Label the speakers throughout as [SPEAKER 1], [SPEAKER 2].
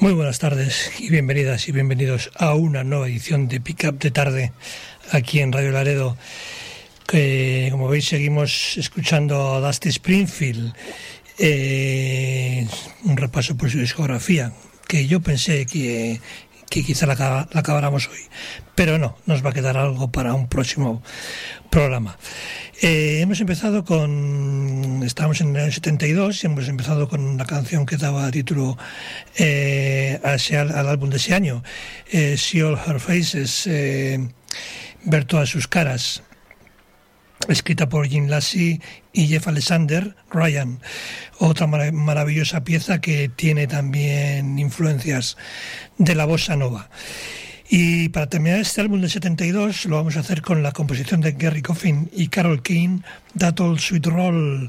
[SPEAKER 1] Muy buenas tardes y bienvenidas y bienvenidos a una nueva edición de Pick Up de Tarde aquí en Radio Laredo. Que, como veis, seguimos escuchando a Dusty Springfield, un repaso por su discografía, que yo pensé que quizá la acabáramos hoy, pero no, nos va a quedar algo para un próximo programa. Estábamos en el año 72 y hemos empezado con una canción que daba título al álbum de ese año, See All Her Faces, ver todas sus caras, escrita por Jim Lassey y Jeff Alexander Ryan, otra maravillosa pieza que tiene también influencias de la bossa nova. Y para terminar este álbum del 72 lo vamos a hacer con la composición de Gerry Coffin y Carole King, That Old Sweet Roll,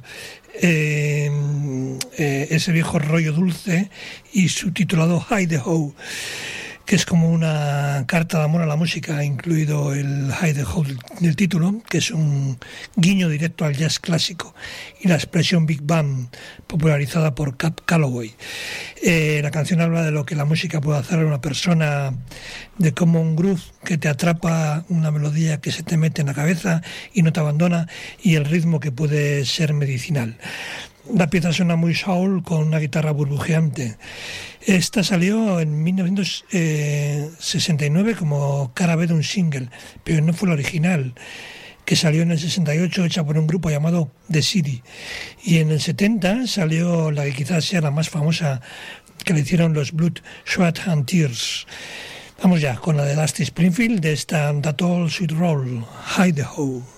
[SPEAKER 1] ese viejo rollo dulce, y subtitulado Hi-De-Ho, que es como una carta de amor a la música, incluido el Hi-De-Ho del título, que es un guiño directo al jazz clásico y la expresión Big Band, popularizada por Cab Calloway. La canción habla de lo que la música puede hacer a una persona, de cómo un groove que te atrapa, una melodía que se te mete en la cabeza y no te abandona, y el ritmo que puede ser medicinal. La pieza suena muy soul con una guitarra burbujeante. Esta salió en 1969 como cara B de un single, pero no fue la original, que salió en el 68 hecha por un grupo llamado The City. Y en el 70 salió la que quizás sea la más famosa, que le hicieron los Blood, Sweat and Tears. Vamos ya con la de Dusty Springfield, de esta That Old Sweet Roll, Hi-De-Ho.